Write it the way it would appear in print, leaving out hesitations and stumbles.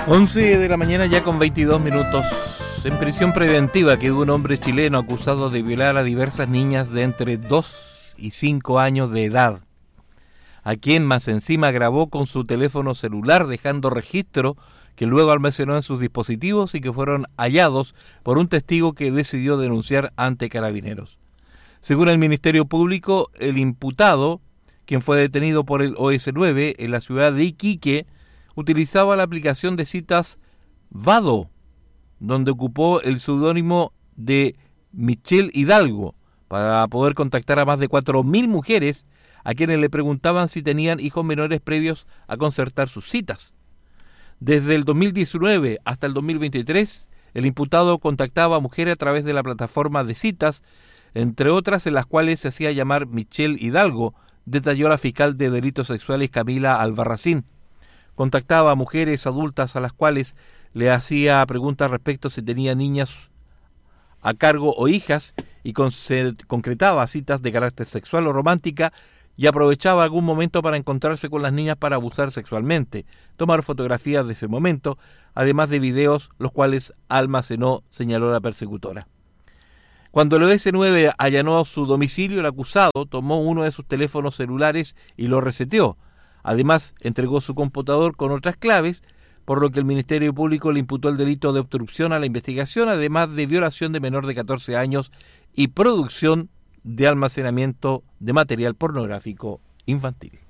11 de la mañana ya con 22 minutos. En prisión preventiva quedó un hombre chileno acusado de violar a diversas niñas de entre 2 y 5 años de edad, a quien más encima grabó con su teléfono celular, dejando registro que luego almacenó en sus dispositivos y que fueron hallados por un testigo que decidió denunciar ante Carabineros. Según el Ministerio Público, el imputado, quien fue detenido por el OS9 en la ciudad de Iquique, utilizaba la aplicación de citas Vado, donde ocupó el seudónimo de Michelle Hidalgo, para poder contactar a más de 4.000 mujeres a quienes le preguntaban si tenían hijos menores previos a concertar sus citas. Desde el 2019 hasta el 2023, el imputado contactaba a mujeres a través de la plataforma de citas, entre otras en las cuales se hacía llamar Michelle Hidalgo, detalló la fiscal de delitos sexuales Camila Albarracín. Contactaba a mujeres adultas a las cuales le hacía preguntas respecto a si tenía niñas a cargo o hijas y concretaba citas de carácter sexual o romántica y aprovechaba algún momento para encontrarse con las niñas para abusar sexualmente, tomar fotografías de ese momento, además de videos los cuales almacenó, señaló la persecutora. Cuando el OS9 allanó su domicilio, el acusado tomó uno de sus teléfonos celulares y lo reseteó. Además, entregó su computador con otras claves, por lo que el Ministerio Público le imputó el delito de obstrucción a la investigación, además de violación de menor de 14 años y producción de almacenamiento de material pornográfico infantil.